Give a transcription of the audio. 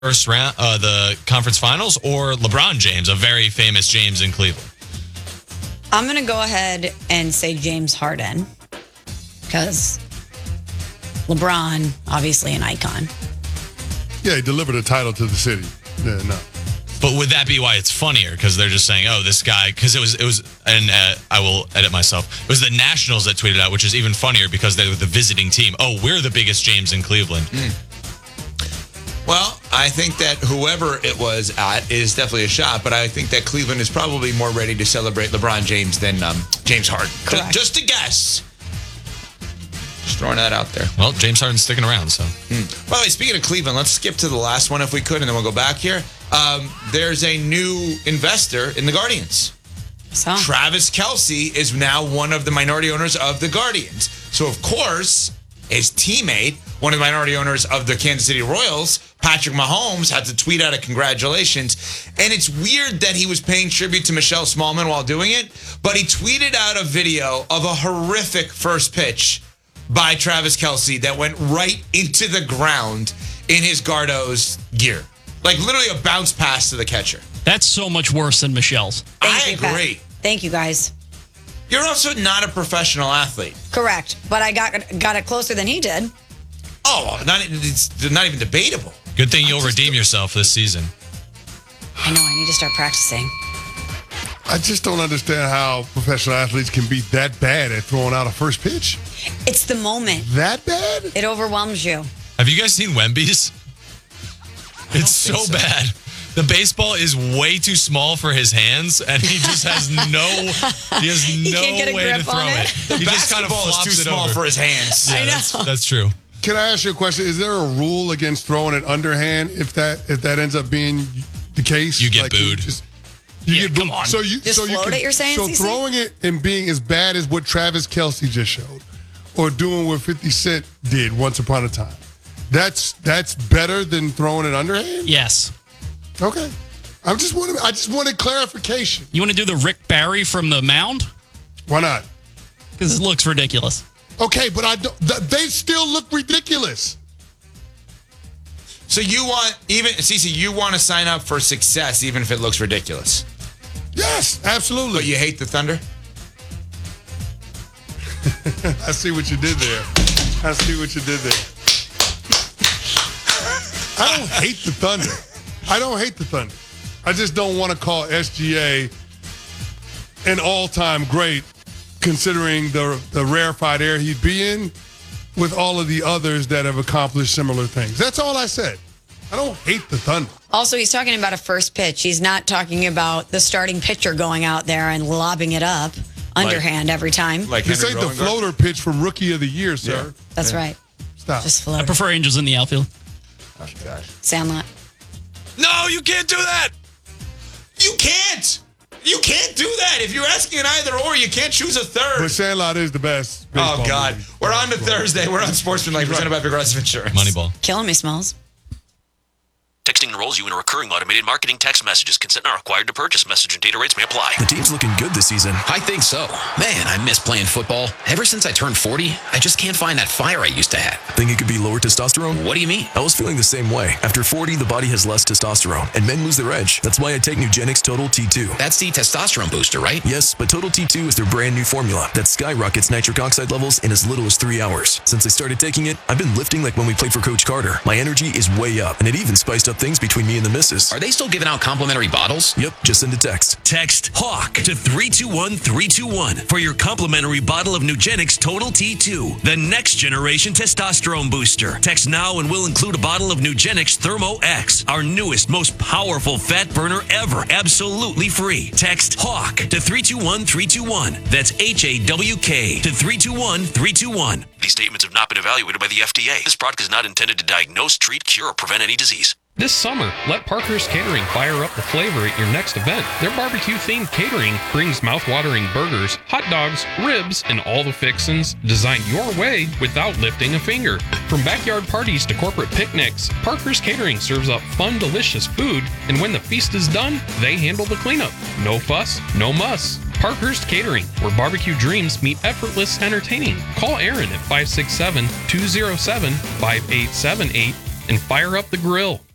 first round, the conference finals, or LeBron James, a very famous James in Cleveland? I'm going to go ahead and say James Harden because LeBron, obviously an icon. Yeah, he delivered a title to the city. Yeah, no. But would that be why it's funnier? Because they're just saying, "Oh, this guy." Because it was, and I will edit myself. It was the Nationals that tweeted out, which is even funnier because they were the visiting team. Oh, we're the biggest James in Cleveland. Well, I think that whoever it was at is definitely a shot, but I think that Cleveland is probably more ready to celebrate LeBron James than James Harden. Correct. Just a guess. Just throwing that out there. Well, James Harden's sticking around, so. By the way, speaking of Cleveland, let's skip to the last one if we could, and then we'll go back here. There's a new investor in the Guardians. So. Travis Kelce is now one of the minority owners of the Guardians. So, of course, his teammate, one of the minority owners of the Kansas City Royals, Patrick Mahomes, had to tweet out a congratulations. And it's weird that he was paying tribute to Michelle Smallman while doing it, but he tweeted out a video of a horrific first pitch by Travis Kelce that went right into the ground in his Gardos gear. Like literally a bounce pass to the catcher. That's so much worse than Michelle's. I agree. Thank you, guys. You're also not a professional athlete. Correct. But I got it closer than he did. Oh, it's not even debatable. Good thing you'll redeem yourself this season. I know. I need to start practicing. I just don't understand how professional athletes can be that bad at throwing out a first pitch. It's the moment. That bad? It overwhelms you. Have you guys seen Wemby's? It's so bad. The baseball is way too small for his hands, and he just has no can't get a way to grip throw on it. it. He just kind of Basketball is flops too it small over. for his hands. Yeah, I know. that's true. Can I ask you a question? Is there a rule against throwing it underhand if that ends up being the case? You get booed. You get booed. come on. So you Just float it, you're saying, So CeCe? throwing it and being as bad as what Travis Kelce just showed, or doing what 50 Cent did once upon a time, that's better than throwing it underhand? Yes. Okay. I just wanted clarification. You want to do the Rick Barry from the mound? Why not? Because it looks ridiculous. Okay, but they still look ridiculous. So you want, Cece, you want to sign up for success even if it looks ridiculous. Yes, absolutely. But you hate the Thunder? I see what you did there. I don't hate the Thunder. I just don't want to call SGA an all-time great, considering the rarefied air he'd be in with all of the others that have accomplished similar things. That's all I said. I don't hate the Thunder. Also, he's talking about a first pitch. He's not talking about the starting pitcher going out there and lobbing it up underhand every time. Like This Henry ain't the Rowengarten? floater pitch from Rookie of the Year, sir. That's right. Stop. Just I float. prefer Angels in the outfield. Oh, gosh. Sandlot. No, you can't do that. You can't. You can't do that. If you're asking an either or, you can't choose a third. But Sandlot is the best. Oh, baseball God. movie. We're on to Thursday. We're on Sportsmanlike, presented by Progressive Insurance. Moneyball. Killing me, Smalls. Texting enrolls you in a recurring automated marketing text messages. Consent not required to purchase. Message and data rates may apply. The team's looking good this season. I think so. Man, I miss playing football. Ever since I turned 40, I just can't find that fire I used to have. Think it could be lower testosterone? What do you mean? I was feeling the same way. After 40, the body has less testosterone, and men lose their edge. That's why I take Nugenix Total T2. That's the testosterone booster, right? Yes, but Total T2 is their brand new formula that skyrockets nitric oxide levels in as little as 3 hours. Since I started taking it, I've been lifting like when we played for Coach Carter. My energy is way up, and it even spiced up things between me and the missus. Are they still giving out complimentary bottles? Yep, just send a text. Text HAWK to 321321 for your complimentary bottle of Nugenix Total T2, the next generation testosterone booster. Text now and we'll include a bottle of Nugenix Thermo X, our newest, most powerful fat burner ever, absolutely free. Text HAWK to 321321. That's HAWK to 321321. These statements have not been evaluated by the FDA. This product is not intended to diagnose, treat, cure, or prevent any disease. This summer, let Parker's Catering fire up the flavor at your next event. Their barbecue-themed catering brings mouth-watering burgers, hot dogs, ribs, and all the fixins designed your way without lifting a finger. From backyard parties to corporate picnics, Parker's Catering serves up fun, delicious food, and when the feast is done, they handle the cleanup. No fuss, no muss. Parkhurst Catering, where barbecue dreams meet effortless entertaining. Call Aaron at 567-207-5878 and fire up the grill.